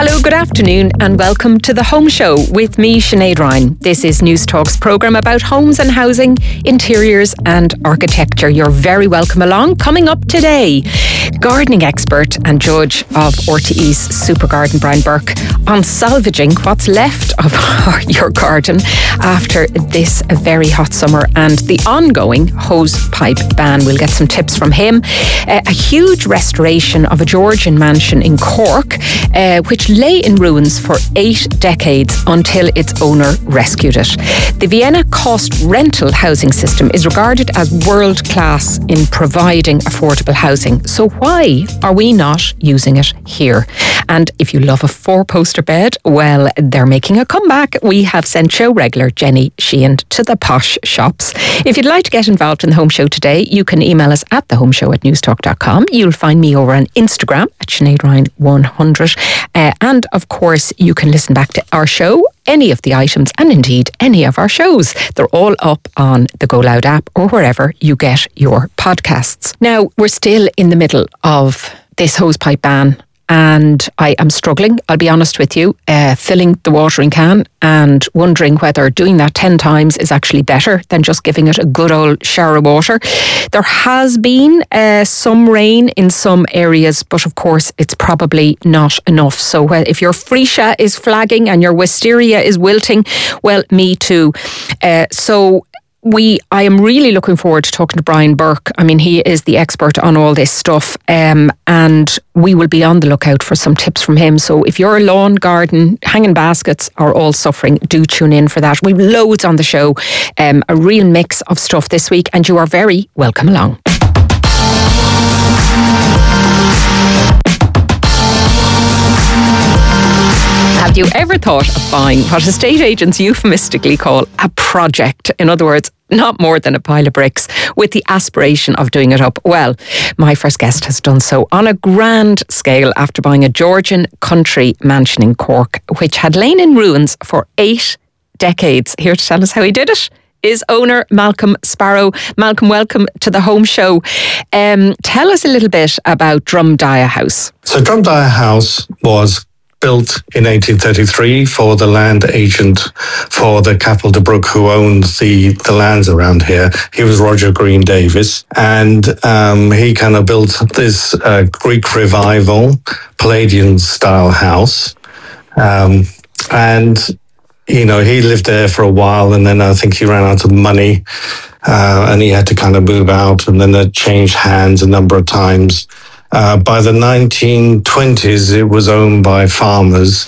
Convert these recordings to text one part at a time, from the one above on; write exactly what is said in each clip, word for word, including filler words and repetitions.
Hello, good afternoon and welcome to The Home Show with me, Sinead Ryan. This is News Talk's programme about homes and housing, interiors and architecture. You're very welcome along. Coming up today, gardening expert and judge of R T E's Super Garden, Brian Burke, on salvaging what's left of your garden after this very hot summer and the ongoing hose pipe ban. We'll get some tips from him. Uh, a huge restoration of a Georgian mansion in Cork, uh, which lay in ruins for eight decades until its owner rescued it. The Vienna cost rental housing system is regarded as world class in providing affordable housing. So why are we not using it here? And if you love a four-poster bed, well, they're making a comeback. We have sent show regular Jenny Sheehan to the posh shops. If you'd like to get involved in the Home Show today, you can email us at thehomeshow at newstalk dot com. You'll find me over on Instagram at Sinead Ryan one hundred. Uh, and of course, you can listen back to our show, any of the items, and indeed any of our shows. They're all up on the Go Loud app or wherever you get your podcasts. Now, we're still in the middle of this hosepipe ban, and I am struggling, I'll be honest with you, uh, filling the watering can and wondering whether doing that ten times is actually better than just giving it a good old shower of water. There has been uh, some rain in some areas, but of course it's probably not enough. So uh, if your freesia is flagging and your wisteria is wilting, well, me too. Uh, so We, I am really looking forward to talking to Brian Burke. I mean, he is the expert on all this stuff, um, and we will be on the lookout for some tips from him. So if your lawn, garden, hanging baskets are all suffering, do tune in for that. We've loads on the show, um, a real mix of stuff this week, and you are very welcome along. Have you ever thought of buying what estate agents euphemistically call a project? In other words, not more than a pile of bricks, with the aspiration of doing it up? Well, my first guest has done so on a grand scale after buying a Georgian country mansion in Cork, which had lain in ruins for eight decades. Here to tell us how he did it is owner Malcolm Sparrow. Malcolm, welcome to the Home Show. Um, tell us a little bit about Drumdaya House. So Drumdaya House was built in eighteen thirty-three for the land agent for the Capel de Brook, who owned the, the lands around here. He was Roger Green Davis, and um, he kind of built this uh, Greek revival, Palladian-style house. Um, and, you know, he lived there for a while, and then I think he ran out of money, uh, and he had to kind of move out, and then it changed hands a number of times. Uh, by the nineteen twenties, it was owned by farmers,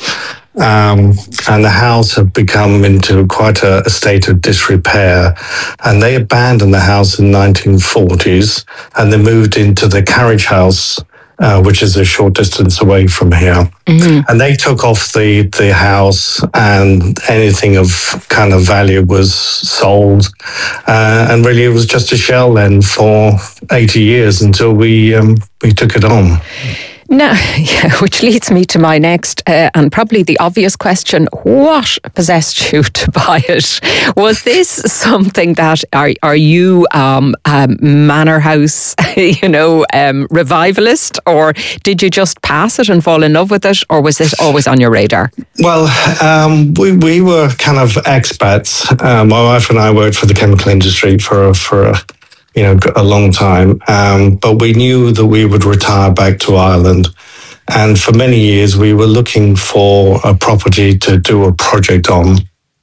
um, and the house had become into quite a, a state of disrepair. And they abandoned the house in the nineteen forties, and they moved into the carriage house, uh, which is a short distance away from here. Mm-hmm. And they took off the, the house, and anything of kind of value was sold. Uh, and really, it was just a shell then for eighty years until we um, we took it on. Now, yeah, which leads me to my next uh, and probably the obvious question: what possessed you to buy it? Was this something that are are you um, um, manor house, you know, um, revivalist, or did you just pass it and fall in love with it, or was this always on your radar? Well, um, we we were kind of expats. Uh, my wife and I worked for the chemical industry for for. A, you know, a long time. Um, but we knew that we would retire back to Ireland. And for many years, we were looking for a property to do a project on.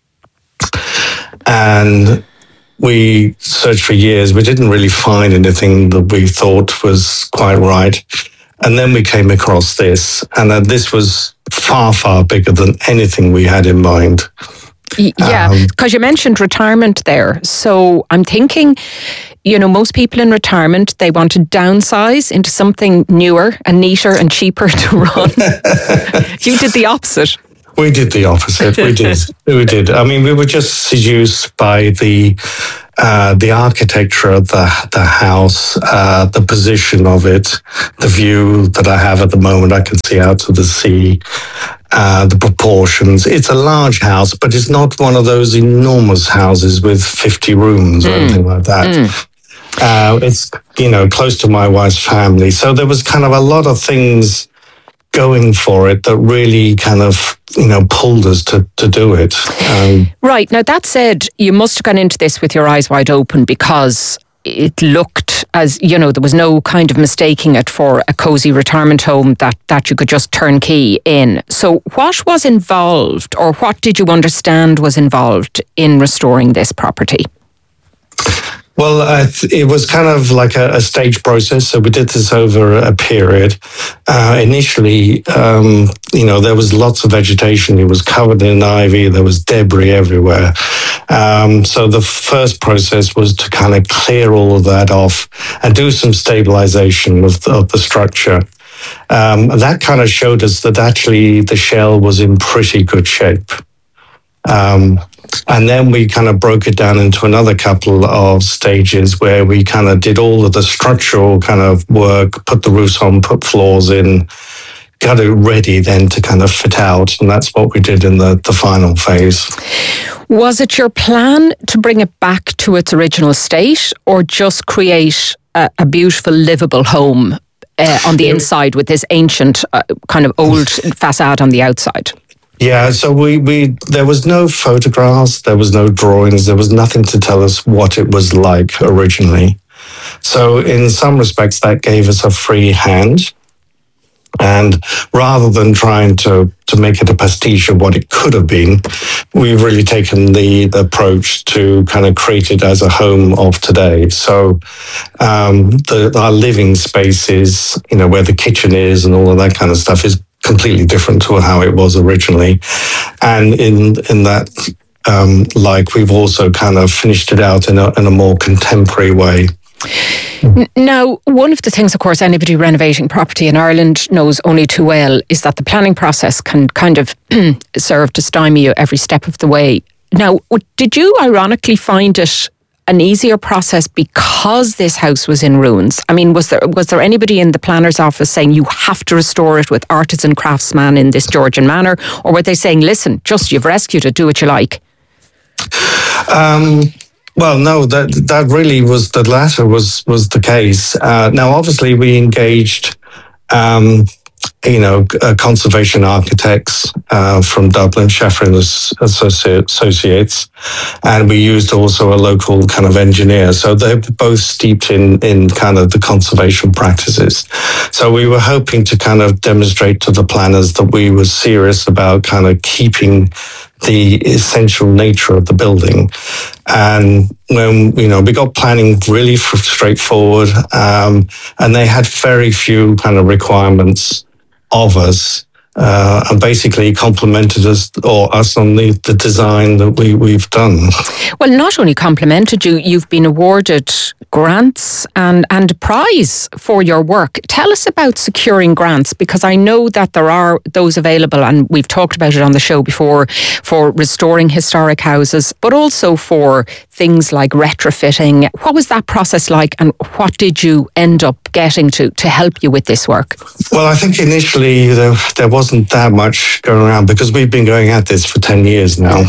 And we searched for years. We didn't really find anything that we thought was quite right. And then we came across this. And uh, this was far, far bigger than anything we had in mind. Yeah, because um, you mentioned retirement there. So I'm thinking, you know, most people in retirement, they want to downsize into something newer and neater and cheaper to run. You did the opposite. We did the opposite. We did. We did. I mean, we were just seduced by the uh, the architecture of the the house, uh, the position of it, the view that I have at the moment. I can see out to the sea. Uh, the proportions. It's a large house, but it's not one of those enormous houses with fifty rooms or mm. anything like that. Mm. Uh, it's, you know, close to my wife's family. So there was kind of a lot of things going for it that really kind of, you know, pulled us to, to do it. Um, right. Now, that said, you must have gone into this with your eyes wide open because it looked as, you know, there was no kind of mistaking it for a cosy retirement home that, that you could just turnkey in. So what was involved, or what did you understand was involved in restoring this property? Well, uh, it was kind of like a, a stage process. So we did this over a period. Uh, initially, um, you know, there was lots of vegetation. It was covered in ivy. There was debris everywhere. Um, so the first process was to kind of clear all of that off and do some stabilization of the, of the structure. Um, that kind of showed us that actually the shell was in pretty good shape. Um, and then we kind of broke it down into another couple of stages where we kind of did all of the structural kind of work, put the roofs on, put floors in, got it ready then to kind of fit out. And that's what we did in the, the final phase. Was it your plan to bring it back to its original state, or just create a, a beautiful livable home uh, on the inside with this ancient uh, kind of old facade on the outside? Yeah, so we, we there was no photographs, there was no drawings, there was nothing to tell us what it was like originally. So in some respects, that gave us a free hand. And rather than trying to, to make it a pastiche of what it could have been, we've really taken the, the approach to kind of create it as a home of today. So um, the, our living spaces, you know, where the kitchen is and all of that kind of stuff is completely different to how it was originally. And in in that um, like we've also kind of finished it out in a, in a more contemporary way. Now, one of the things, of course, anybody renovating property in Ireland knows only too well is that the planning process can kind of serve to stymie you every step of the way. Now, did you ironically find it an easier process because this house was in ruins? I mean, was there was there anybody in the planner's office saying you have to restore it with artisan craftsman in this Georgian manner? Or were they saying, listen, just you've rescued it, do what you like? Um, well, no, that that really was the latter was, was the case. Uh, now, obviously, we engaged um, you know, uh, conservation architects uh, from Dublin, Shaffer Associates, and we used also a local kind of engineer. So they're both steeped in, in kind of the conservation practices. So we were hoping to kind of demonstrate to the planners that we were serious about kind of keeping the essential nature of the building. And when, you know, we got planning really straightforward, um, and they had very few kind of requirements of us, uh, and basically complimented us or us on the, the design that we, we've done. Well, not only complimented you, you've been awarded grants and, and a prize for your work. Tell us about securing grants, because I know that there are those available, and we've talked about it on the show before, for restoring historic houses, but also for things like retrofitting. What was that process like, and what did you end up getting to, to help you with this work? Well, I think initially there, there wasn't that much going around because we've been going at this for ten years now.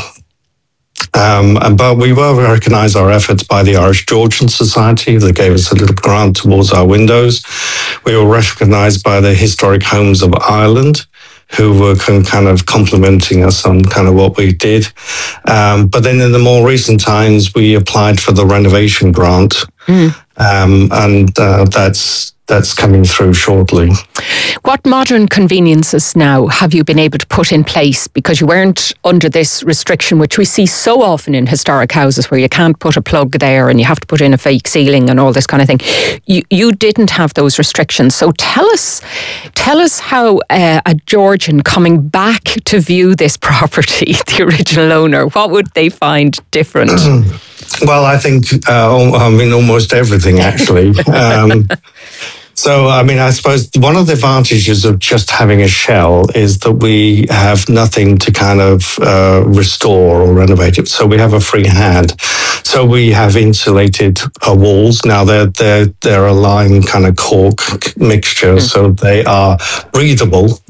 Um, but we were recognised our efforts by the Irish Georgian Society. They gave us a little grant towards our windows. We were recognised by the Historic Homes of Ireland, who were kind of complimenting us on kind of what we did. Um, but then in the more recent times, we applied for the renovation grant, mm. um, and uh, that's that's coming through shortly. What modern conveniences now have you been able to put in place? Because you weren't under this restriction, which we see so often in historic houses, where you can't put a plug there and you have to put in a fake ceiling and all this kind of thing. You you didn't have those restrictions. So tell us, tell us how uh, a Georgian coming back to view this property, the original owner, what would they find different? Well, I think, uh, I mean, almost everything, actually. Um, so, I mean, I suppose one of the advantages of just having a shell is that we have nothing to kind of uh, restore or renovate it. So we have a free hand. So we have insulated uh, walls. Now, they're, they're, they're a lime kind of cork mixture, mm. so they are breathable.